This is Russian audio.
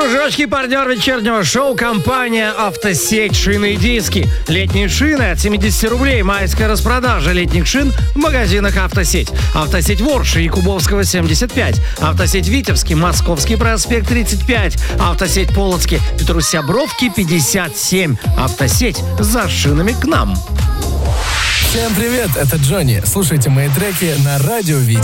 Дружочки, партнер вечернего шоу — компания «Автосеть». Шины и диски. Летние шины от 70 рублей. Майская распродажа летних шин в магазинах «Автосеть». «Автосеть» Ворши и Кубовского, 75. «Автосеть» Витебский, Московский проспект, 35. «Автосеть» Полоцкий, Петрусябровки, 57. «Автосеть» за шинами к нам. Всем привет, это Джонни. Слушайте мои треки на Радио Витя.